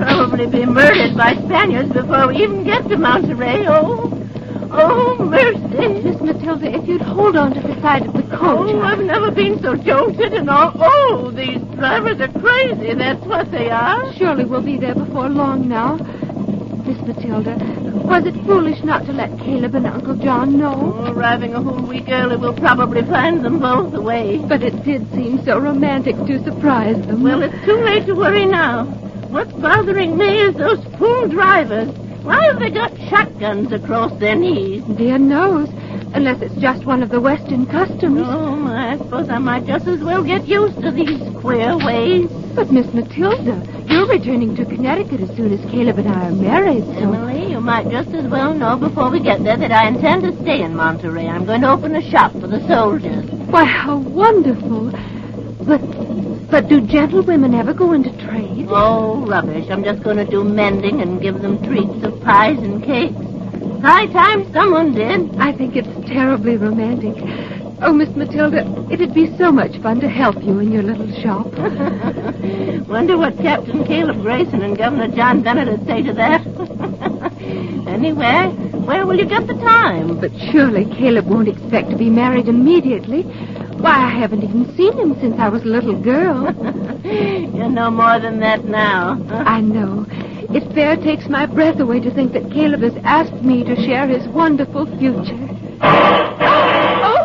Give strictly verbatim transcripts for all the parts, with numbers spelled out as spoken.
probably be murdered by Spaniards before we even get to Monterey. Oh, oh, mercy. Miss Matilda, if you'd hold on to the side of the coach. Oh, I've never been so jolted and all. Oh, these drivers are crazy. That's what they are. Surely we'll be there before long now. Miss Matilda, was it foolish not to let Caleb and Uncle John know? Oh, arriving a whole week early, we'll probably find them both away. But it did seem so romantic to surprise them. Well, it's too late to worry now. What's bothering me is those fool drivers. Why have they got shotguns across their knees? Dear knows. Unless it's just one of the Western customs. Oh, my, I suppose I might just as well get used to these queer ways. But, Miss Matilda, you're returning to Connecticut as soon as Caleb and I are married, so... Emily, you might just as well know before we get there that I intend to stay in Monterey. I'm going to open a shop for the soldiers. Why, how wonderful. But, but do gentlewomen ever go into trade? Oh, rubbish. I'm just going to do mending and give them treats of pies and cakes. High time someone did. I think it's terribly romantic. Oh, Miss Matilda, it'd be so much fun to help you in your little shop. Wonder what Captain Caleb Grayson and Governor John Bennett would say to that. Anyway, where will you get the time? But surely Caleb won't expect to be married immediately. Why, I haven't even seen him since I was a little girl. You know more than that now. I know. It fair takes my breath away to think that Caleb has asked me to share his wonderful future. Oh,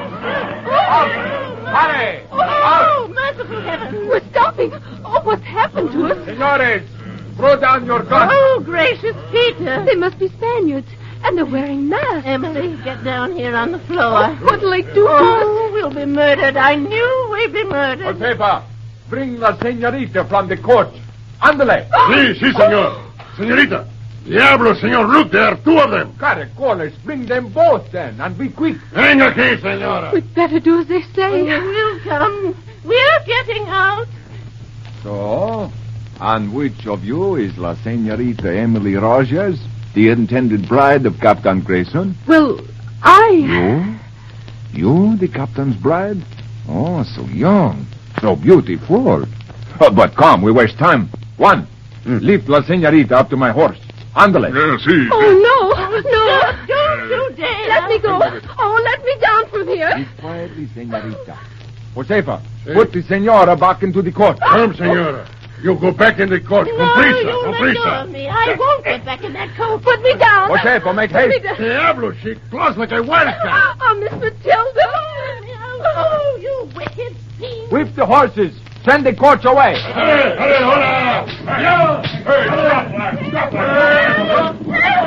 Hurry! Oh, merciful heavens. We're stopping. Oh, what's happened to us? Senores, throw down your guns. Oh, gracious Peter. They must be Spaniards, and they're wearing masks. Emily, get down here on the floor. What'll they do to Oh, us? we'll be murdered. I knew we'd be murdered. Josefa, bring la señorita from the coach. Ándale. Sí, sí, señor. Señorita. Diablo, señor. Look, there are two of them. Caracoles, bring them both then, and be quick. Venga aquí, señora. We'd better do as they say. We'll come. We're getting out. So, and which of you is La Señorita Emily Rogers, the intended bride of Captain Grayson? Well, I... You? You, the captain's bride? Oh, so young, so beautiful. Oh, but come, we waste time. One, mm. lift La Señorita up to my horse. Ándale. Yeah, sí. Oh, no, no. Don't you dare. Let me go. Oh, let me down from here. Be quietly, Señorita. Josefa, sí. Put the señora back into the court. Come, señora. You go back in the court. No, Con prisa, you con let prisa. go of me. I won't get back in that coat. Put me down. Josefa, make haste. Diablo, she claws like a wildcat. Oh, Miss Matilda. Oh, you wicked fiend. Whip the horses. Send the coach away. Hurry, hurry, hola. Yeah. Hurry, stop, stop.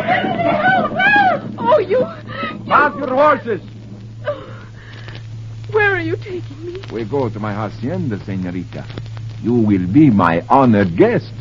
Oh, you... Mount your horses. Where are you taking me? We go to my hacienda, señorita. You will be my honored guest.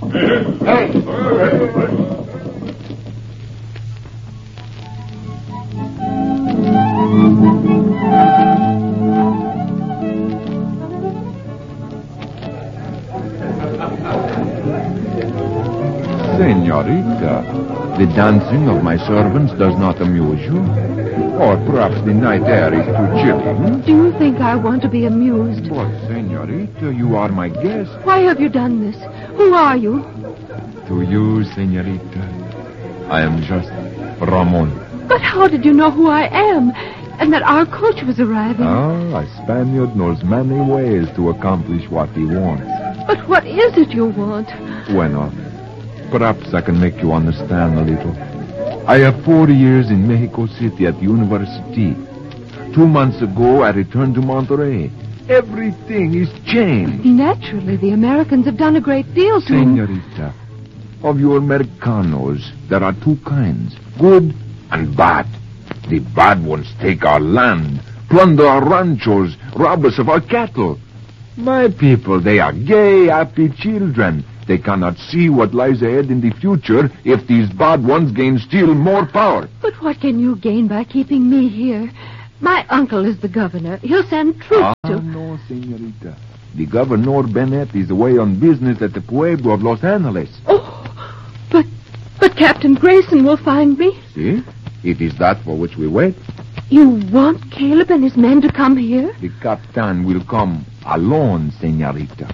Señorita, the dancing of my servants does not amuse you? Or perhaps the night air is too chilly? Do you think I want to be amused? But, señorita, you are my guest. Why have you done this? Who are you? To you, señorita, I am just Ramon. But how did you know who I am? And that our coach was arriving? Ah, a Spaniard knows many ways to accomplish what he wants. But what is it you want? Bueno, perhaps I can make you understand a little. I have four years in Mexico City at the university. Two months ago, I returned to Monterey. Everything is changed. Naturally, the Americans have done a great deal to... Señorita, of your Americanos, there are two kinds, good and bad. The bad ones take our land, plunder our ranchos, rob us of our cattle. My people, they are gay, happy children. They cannot see what lies ahead in the future if these bad ones gain still more power. But what can you gain by keeping me here? My uncle is the governor. He'll send troops ah, to... no, señorita. The Governor Bennett is away on business at the Pueblo of Los Angeles. Oh, but, but Captain Grayson will find me. See? It is that for which we wait. You want Caleb and his men to come here? The captain will come alone, señorita.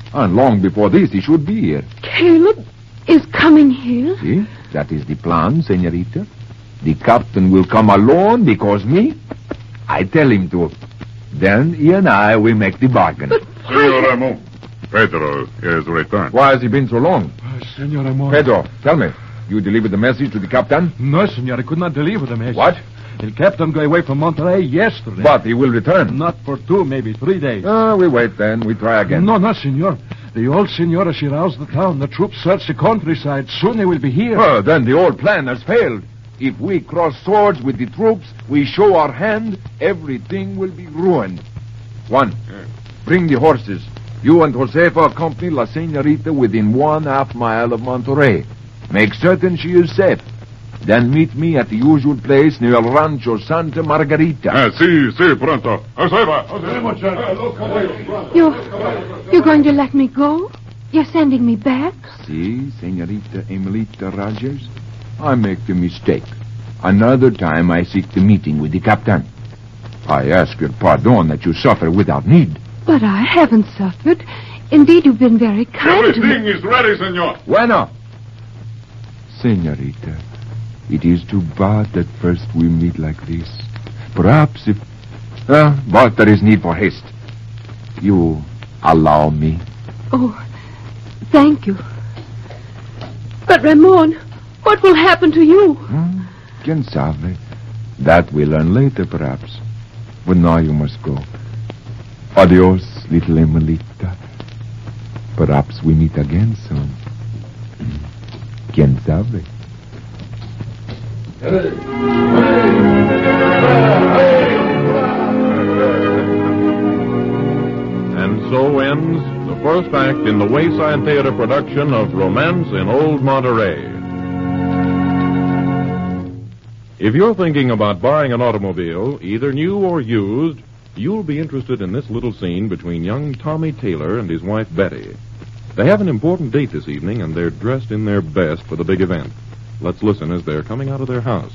And long before this, he should be here. Caleb is coming here? See? That is the plan, senorita. The captain will come alone because me, I tell him to. Then he and I will make the bargain. But Senor why... Ramon, Pedro is returned. Why has he been so long? Uh, Senor Ramon. Pedro, tell me. You delivered the message to the captain? No, senor, I could not deliver the message. What? The captain got away from Monterey yesterday. But he will return. Not for two, maybe three days. Ah, we wait then. We try again. No, no, senor. The old senora, she roused the town. The troops search the countryside. Soon they will be here. Oh, then the old plan has failed. If we cross swords with the troops, we show our hand, everything will be ruined. One, bring the horses. You and Josefa accompany La Senorita within one half mile of Monterey. Make certain she is safe. Then meet me at the usual place near El Rancho Santa Margarita. Ah, sí, sí, pronto. Josefa, Josefa. You, you're going to let me go? You're sending me back? See, Senorita Emilita Rogers, I make the mistake. Another time I seek the meeting with the captain. I ask your pardon that you suffer without need. But I haven't suffered. Indeed, you've been very kind to me. Everything is ready, senor. Bueno. Senorita, it is too bad that first we meet like this. Perhaps if... Uh, but there is need for haste. You allow me? Oh, thank you. But, Ramon, what will happen to you? Hmm? Quien sabe? That we'll learn later, perhaps. But now you must go. Adios, little Emilita. Perhaps we meet again soon. Quien sabe? And so ends the first act in the Wayside Theater production of Romance in Old Monterey. If you're thinking about buying an automobile, either new or used, you'll be interested in this little scene between young Tommy Taylor and his wife Betty. They have an important date this evening, and they're dressed in their best for the big event. Let's listen as they're coming out of their house.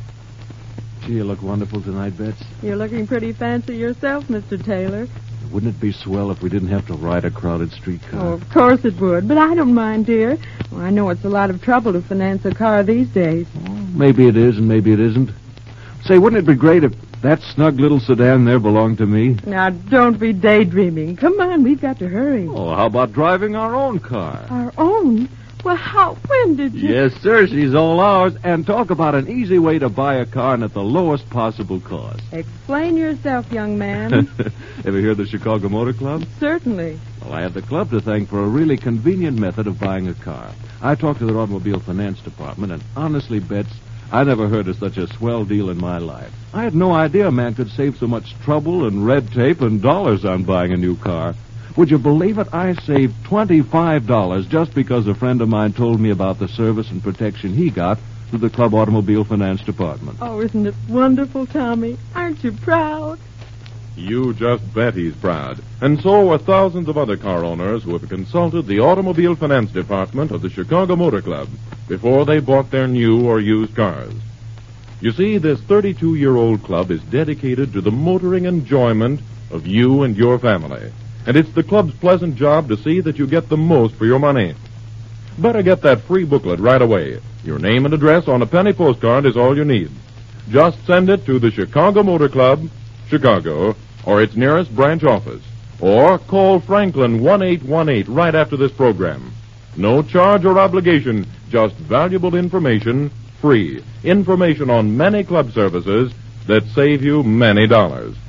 Gee, you look wonderful tonight, Bets. You're looking pretty fancy yourself, Mister Taylor. Wouldn't it be swell if we didn't have to ride a crowded streetcar? Oh, of course it would, but I don't mind, dear. Well, I know it's a lot of trouble to finance a car these days. Well, maybe it is and maybe it isn't. Say, wouldn't it be great if that snug little sedan there belonged to me? Now, don't be daydreaming. Come on, we've got to hurry. Oh, how about driving our own car? Our own? Well, how? When did you... Yes, sir, she's all ours. And talk about an easy way to buy a car and at the lowest possible cost. Explain yourself, young man. Ever hear of the Chicago Motor Club? Certainly. Well, I have the club to thank for a really convenient method of buying a car. I talked to their automobile finance department, and honestly, Bets, I never heard of such a swell deal in my life. I had no idea a man could save so much trouble and red tape and dollars on buying a new car. Would you believe it? I saved twenty-five dollars just because a friend of mine told me about the service and protection he got through the club automobile finance department. Oh, isn't it wonderful, Tommy? Aren't you proud? You just bet he's proud. And so are thousands of other car owners who have consulted the automobile finance department of the Chicago Motor Club before they bought their new or used cars. You see, this thirty-two-year-old club is dedicated to the motoring enjoyment of you and your family. And it's the club's pleasant job to see that you get the most for your money. Better get that free booklet right away. Your name and address on a penny postcard is all you need. Just send it to the Chicago Motor Club, Chicago, or its nearest branch office. Or call Franklin one eight one eight right after this program. No charge or obligation, just valuable information, free. Information on many club services that save you many dollars.